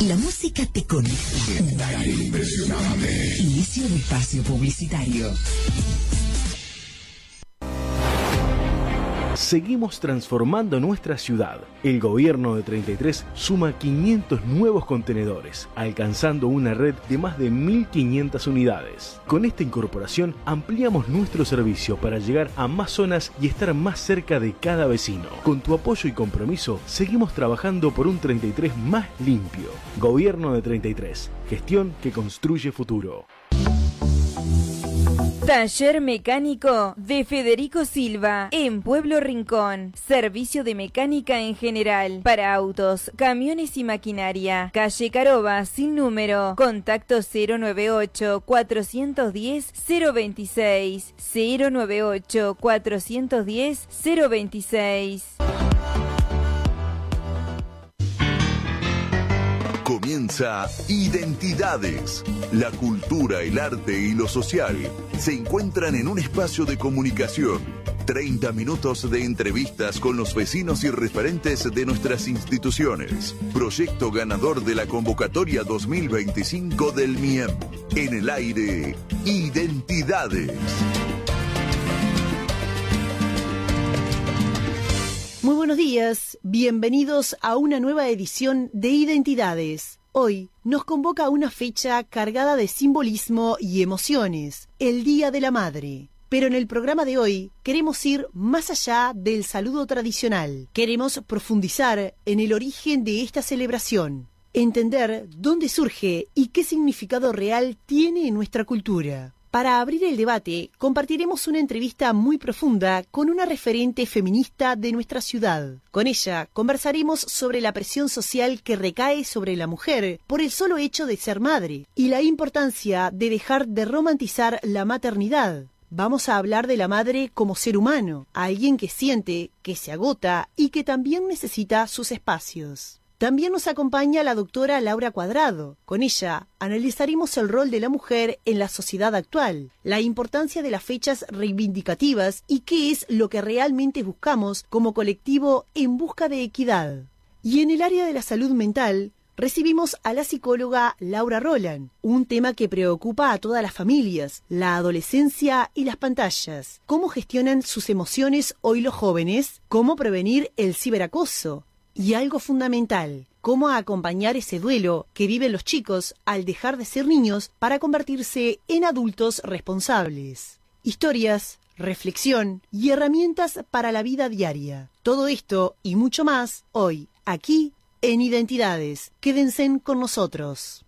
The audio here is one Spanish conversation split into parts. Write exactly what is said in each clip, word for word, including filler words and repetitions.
La música te conecta. Impresionante. Inicio de espacio publicitario. Seguimos transformando nuestra ciudad. El gobierno de treinta y tres suma quinientos nuevos contenedores, alcanzando una red de más de mil quinientas unidades. Con esta incorporación ampliamos nuestro servicio para llegar a más zonas y estar más cerca de cada vecino. Con tu apoyo y compromiso, seguimos trabajando por un treinta y tres más limpio. Gobierno de treinta y tres, gestión que construye futuro. Taller Mecánico de Federico Silva, en Pueblo Rincón. Servicio de mecánica en general, para autos, camiones y maquinaria. Calle Caroba, sin número. Contacto cero nueve ocho, cuatrocientos diez, cero veintiséis. cero nueve ocho, cuatrocientos diez, cero veintiséis. Comienza Identidades. La cultura, el arte y lo social se encuentran en un espacio de comunicación. treinta minutos de entrevistas con los vecinos y referentes de nuestras instituciones. Proyecto ganador de la convocatoria dos mil veinticinco del M I E M. En el aire, Identidades. Muy buenos días, bienvenidos a una nueva edición de Identidades. Hoy nos convoca una fecha cargada de simbolismo y emociones, el Día de la Madre. Pero en el programa de hoy queremos ir más allá del saludo tradicional. Queremos profundizar en el origen de esta celebración, entender dónde surge y qué significado real tiene en nuestra cultura. Para abrir el debate, compartiremos una entrevista muy profunda con una referente feminista de nuestra ciudad. Con ella conversaremos sobre la presión social que recae sobre la mujer por el solo hecho de ser madre y la importancia de dejar de romantizar la maternidad. Vamos a hablar de la madre como ser humano, alguien que siente, que se agota y que también necesita sus espacios. También nos acompaña la doctora Laura Cuadrado. Con ella analizaremos el rol de la mujer en la sociedad actual, la importancia de las fechas reivindicativas y qué es lo que realmente buscamos como colectivo en busca de equidad. Y en el área de la salud mental, recibimos a la psicóloga Laura Roland, un tema que preocupa a todas las familias, la adolescencia y las pantallas. ¿Cómo gestionan sus emociones hoy los jóvenes? ¿Cómo prevenir el ciberacoso? Y algo fundamental, cómo acompañar ese duelo que viven los chicos al dejar de ser niños para convertirse en adultos responsables. Historias, reflexión y herramientas para la vida diaria. Todo esto y mucho más hoy, aquí en Identidades. Quédense con nosotros.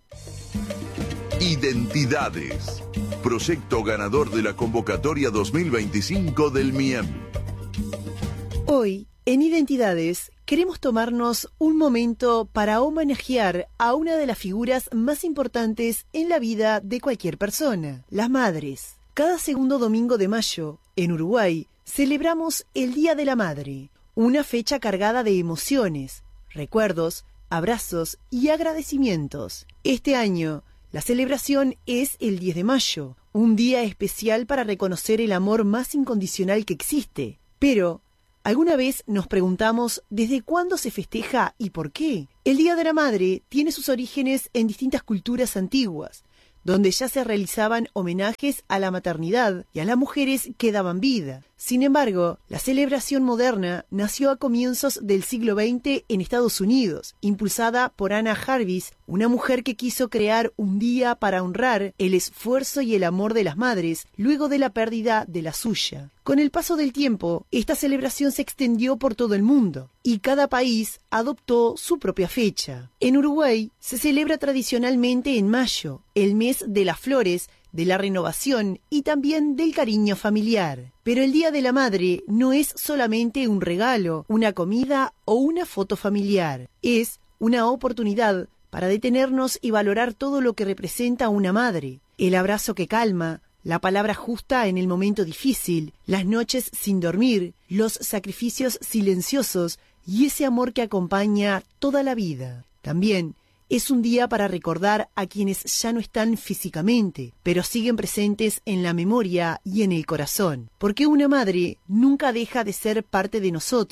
Identidades. Proyecto ganador de la convocatoria dos mil veinticinco del M I E M. Hoy, en Identidades, queremos tomarnos un momento para homenajear a una de las figuras más importantes en la vida de cualquier persona, las madres. Cada segundo domingo de mayo, en Uruguay, celebramos el Día de la Madre, una fecha cargada de emociones, recuerdos, abrazos y agradecimientos. Este año, la celebración es el diez de mayo, un día especial para reconocer el amor más incondicional que existe. Pero, ¿alguna vez nos preguntamos desde cuándo se festeja y por qué? El Día de la Madre tiene sus orígenes en distintas culturas antiguas, donde ya se realizaban homenajes a la maternidad y a las mujeres que daban vida. Sin embargo, la celebración moderna nació a comienzos del siglo veinte en Estados Unidos, impulsada por Anna Jarvis, una mujer que quiso crear un día para honrar el esfuerzo y el amor de las madres luego de la pérdida de la suya. Con el paso del tiempo, esta celebración se extendió por todo el mundo y cada país adoptó su propia fecha. En Uruguay se celebra tradicionalmente en mayo, el mes de las flores, de la renovación y también del cariño familiar. Pero el Día de la Madre no es solamente un regalo, una comida o una foto familiar. Es una oportunidad para detenernos y valorar todo lo que representa una madre. El abrazo que calma, la palabra justa en el momento difícil, las noches sin dormir, los sacrificios silenciosos y ese amor que acompaña toda la vida. También es un día para recordar a quienes ya no están físicamente, pero siguen presentes en la memoria y en el corazón, porque una madre nunca deja de ser parte de nosotros.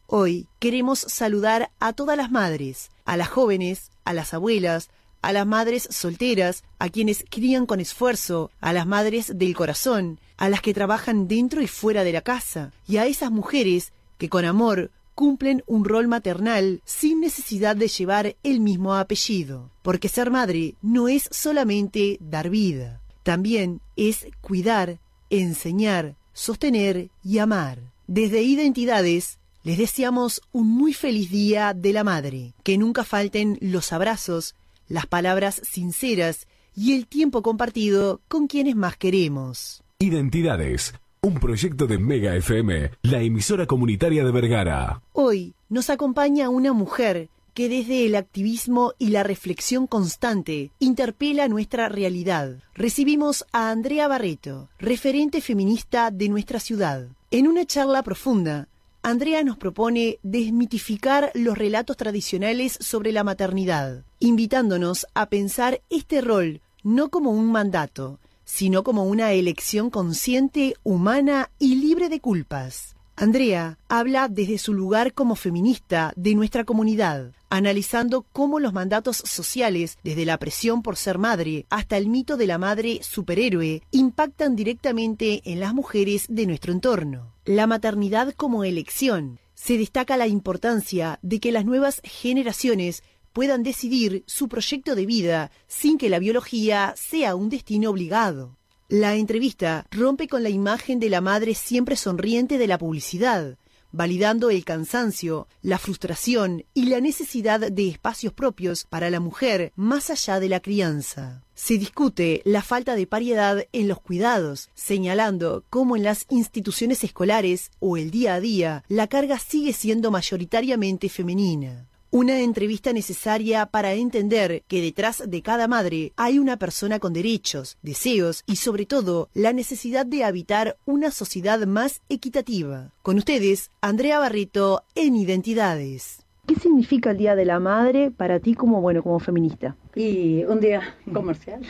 Hoy queremos saludar a todas las madres, a las jóvenes, a las abuelas, a las madres solteras, a quienes crían con esfuerzo, a las madres del corazón, a las que trabajan dentro y fuera de la casa, y a esas mujeres que con amor cumplen un rol maternal sin necesidad de llevar el mismo apellido. Porque ser madre no es solamente dar vida, también es cuidar, enseñar, sostener y amar. Desde Identidades, les deseamos un muy feliz Día de la Madre, que nunca falten los abrazos, las palabras sinceras y el tiempo compartido con quienes más queremos. Identidades, un proyecto de Mega F M, la emisora comunitaria de Vergara. Hoy nos acompaña una mujer que desde el activismo y la reflexión constante interpela nuestra realidad. Recibimos a Andrea Barreto, referente feminista de nuestra ciudad. En una charla profunda, Andrea nos propone desmitificar los relatos tradicionales sobre la maternidad, invitándonos a pensar este rol no como un mandato, sino como una elección consciente, humana y libre de culpas. Andrea habla desde su lugar como feminista de nuestra comunidad, analizando cómo los mandatos sociales, desde la presión por ser madre hasta el mito de la madre superhéroe, impactan directamente en las mujeres de nuestro entorno. La maternidad como elección. Se destaca la importancia de que las nuevas generaciones puedan decidir su proyecto de vida sin que la biología sea un destino obligado. La entrevista rompe con la imagen de la madre siempre sonriente de la publicidad, validando el cansancio, la frustración y la necesidad de espacios propios para la mujer más allá de la crianza. Se discute la falta de paridad en los cuidados, señalando cómo en las instituciones escolares o el día a día la carga sigue siendo mayoritariamente femenina. Una entrevista necesaria para entender que detrás de cada madre hay una persona con derechos, deseos y sobre todo la necesidad de habitar una sociedad más equitativa. Con ustedes, Andrea Barreto en Identidades. ¿Qué significa el Día de la Madre para ti como, bueno, como feminista? Y un día comercial.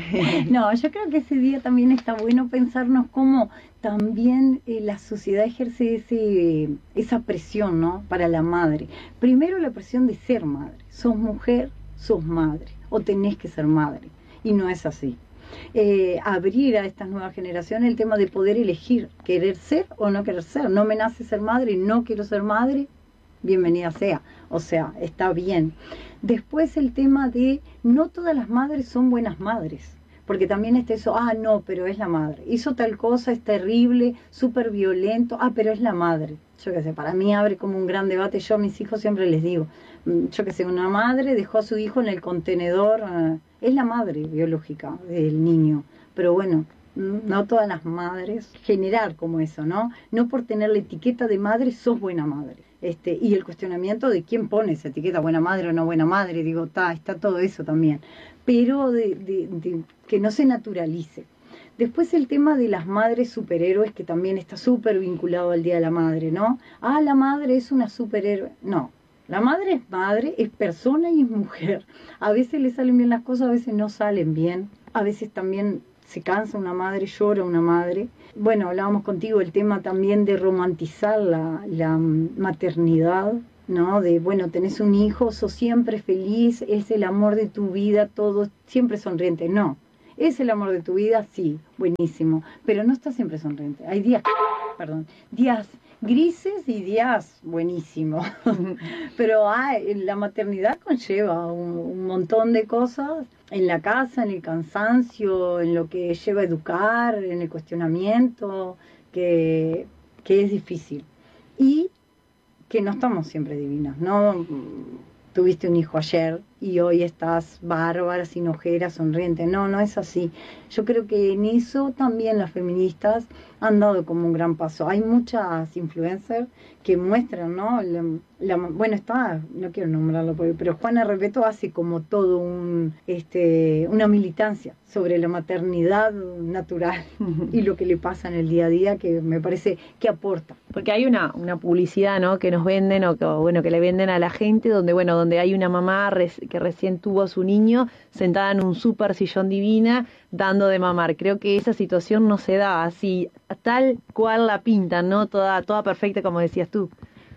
No, yo creo que ese día también está bueno pensarnos cómo también eh, la sociedad ejerce ese, esa presión, ¿no?, para la madre. Primero la presión de ser madre. Sos mujer, sos madre. O tenés que ser madre. Y no es así. Eh, abrir a estas nuevas generaciones el tema de poder elegir, querer ser o no querer ser. No me nace ser madre, no quiero ser madre. Bienvenida sea, o sea, está bien. Después el tema de no todas las madres son buenas madres, porque también está eso, ah, no, pero es la madre. Hizo tal cosa, es terrible, súper violento, ah, pero es la madre. Yo qué sé, para mí abre como un gran debate. Yo a mis hijos siempre les digo, yo qué sé, una madre dejó a su hijo en el contenedor, eh, es la madre biológica del niño, pero bueno, no todas las madres, generar como eso, ¿no? No por tener la etiqueta de madre sos buena madre. Este, y el cuestionamiento de quién pone esa etiqueta, buena madre o no buena madre, digo, está está todo eso también, pero de, de, de que no se naturalice. Después el tema de las madres superhéroes, que también está súper vinculado al Día de la Madre, ¿no? Ah, la madre es una superhéroe. No, la madre es madre, es persona y es mujer. A veces le salen bien las cosas, a veces no salen bien, a veces también se cansa una madre, llora una madre. Bueno, hablábamos contigo el tema también de romantizar la, la maternidad, ¿no? De, bueno, tenés un hijo, sos siempre feliz, es el amor de tu vida, todo, siempre sonriente. No, es el amor de tu vida, sí, buenísimo, pero no está siempre sonriente. Hay días, perdón, días grises y días buenísimos. Pero ah, la maternidad conlleva un, un montón de cosas en la casa, en el cansancio, en lo que lleva a educar, en el cuestionamiento, que, que es difícil. Y que no estamos siempre divinas, ¿no? Tuviste un hijo ayer y hoy estás bárbara, sin ojeras, sonriente. No, no es así. Yo creo que en eso también las feministas han dado como un gran paso. Hay muchas influencers que muestran, ¿no? La, la, bueno, está, no quiero nombrarlo, pero Juana Repeto hace como todo un, este, una militancia sobre la maternidad natural y lo que le pasa en el día a día, que me parece que aporta. Porque hay una, una publicidad, ¿no?, que nos venden o que, bueno, que le venden a la gente, donde, bueno, donde hay una mamá res, que recién tuvo a su niño sentada en un súper sillón divina dando de mamar. Creo que esa situación no se da así, tal cual la pintan, ¿no? Toda, toda perfecta, como decías tú.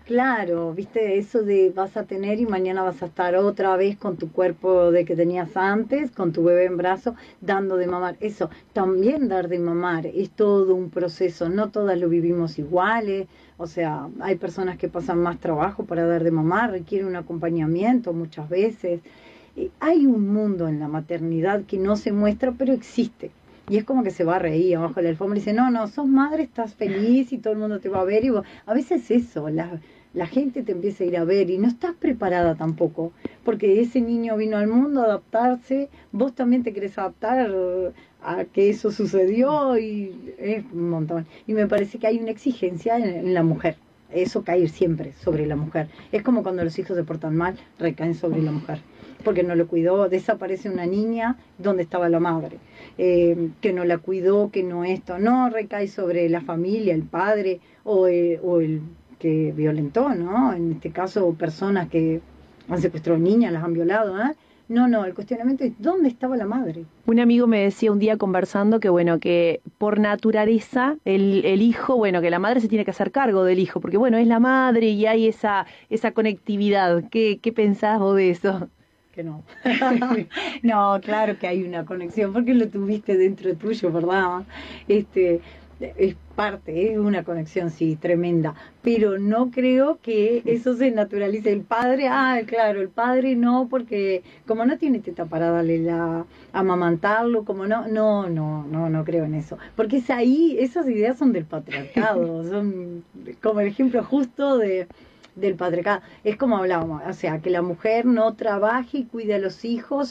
Claro, viste, eso de vas a tener y mañana vas a estar otra vez con tu cuerpo de que tenías antes, con tu bebé en brazo, dando de mamar. Eso, también dar de mamar es todo un proceso, no todas lo vivimos iguales, o sea, hay personas que pasan más trabajo para dar de mamar, requiere un acompañamiento muchas veces. Eh, hay un mundo en la maternidad que no se muestra, pero existe. Y es como que se va a reír abajo de la alfombra y dice, no, no, sos madre, estás feliz y todo el mundo te va a ver. Y vos, a veces eso, la, la gente te empieza a ir a ver y no estás preparada tampoco, porque ese niño vino al mundo a adaptarse, vos también te querés adaptar a que eso sucedió y es un montón. Y me parece que hay una exigencia en, en la mujer, eso cae siempre sobre la mujer. Es como cuando los hijos se portan mal, recaen sobre la mujer, porque no lo cuidó, desaparece una niña donde estaba la madre, eh, que no la cuidó, que no esto, no recae sobre la familia, el padre o, eh, o el que violentó, ¿no? En este caso, personas que han secuestrado niñas, las han violado, ¿eh? No, no, el cuestionamiento es ¿dónde estaba la madre? Un amigo me decía un día conversando que, bueno, que por naturaleza el, el hijo, bueno, que la madre se tiene que hacer cargo del hijo, porque, bueno, es la madre y hay esa, esa conectividad. ¿Qué, qué pensás vos de eso? Que no. No, claro que hay una conexión, porque lo tuviste dentro tuyo, ¿verdad? Este, es parte, es una conexión, sí, tremenda, pero no creo que eso se naturalice. El padre, ah, claro, el padre no, porque como no tiene teta para darle la, amamantarlo, como no, no, no, no, no creo en eso, porque es ahí, esas ideas son del patriarcado, son como el ejemplo justo de del patriarcado. Es como hablábamos, o sea, que la mujer no trabaje y cuide a los hijos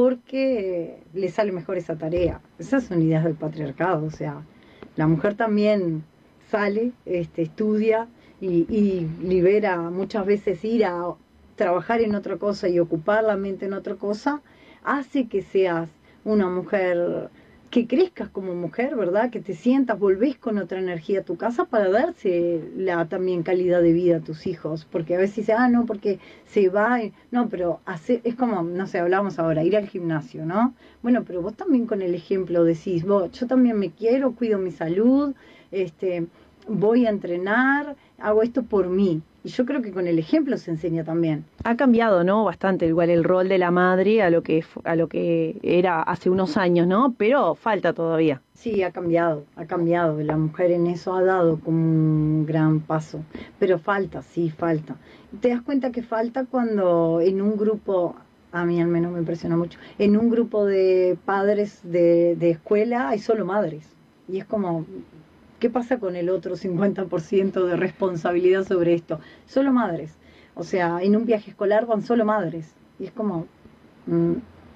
porque le sale mejor esa tarea. Esas son ideas del patriarcado, o sea, la mujer también sale, este, estudia y, y libera muchas veces ir a trabajar en otra cosa y ocupar la mente en otra cosa, hace que seas una mujer, que crezcas como mujer, ¿verdad? Que te sientas, volvés con otra energía a tu casa para darse la también calidad de vida a tus hijos, porque a veces dice, ah, no, porque se va, no, pero hace, es como, no sé, hablamos ahora, ir al gimnasio, ¿no? Bueno, pero vos también con el ejemplo decís, vos, yo también me quiero, cuido mi salud, este, voy a entrenar, hago esto por mí. Y yo creo que con el ejemplo se enseña también. Ha cambiado, ¿no? Bastante igual el rol de la madre a lo que a lo que era hace unos años, ¿no? Pero falta todavía. Sí, ha cambiado, ha cambiado. La mujer en eso ha dado como un gran paso. Pero falta, sí, falta. Te das cuenta que falta cuando en un grupo, a mí al menos me impresiona mucho, en un grupo de padres de, de escuela hay solo madres. Y es como, ¿qué pasa con el otro cincuenta por ciento de responsabilidad sobre esto? Solo madres. O sea, en un viaje escolar van solo madres. Y es como, mmm,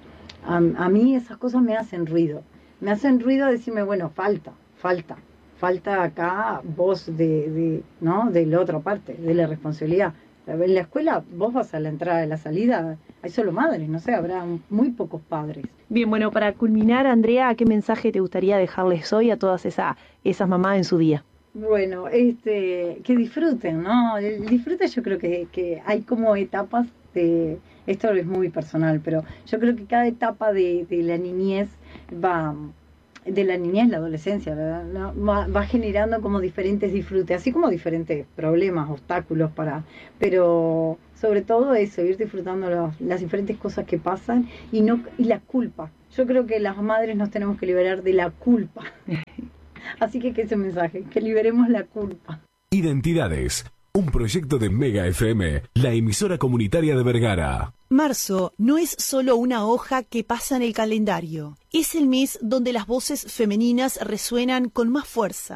a, a mí esas cosas me hacen ruido. Me hacen ruido decirme, bueno, falta, falta. Falta acá voz de, de, ¿no? de la otra parte, de la responsabilidad. En la escuela vos vas a la entrada y la salida, hay solo madres, no sé, habrá muy pocos padres. Bien, bueno, para culminar, Andrea, ¿qué mensaje te gustaría dejarles hoy a todas esa, esas mamás en su día? Bueno, este, que disfruten, ¿no? El disfrute, yo creo que, que hay como etapas de, esto es muy personal, pero yo creo que cada etapa de, de la niñez va, de la niñez, la adolescencia, ¿verdad? ¿No? Va, va generando como diferentes disfrutes, así como diferentes problemas, obstáculos para, pero sobre todo eso, ir disfrutando los, las diferentes cosas que pasan y no y la culpa. Yo creo que las madres nos tenemos que liberar de la culpa. Así que que ese mensaje, que liberemos la culpa. Identidades, un proyecto de Mega F M, la emisora comunitaria de Vergara. Marzo no es solo una hoja que pasa en el calendario, es el mes donde las voces femeninas resuenan con más fuerza.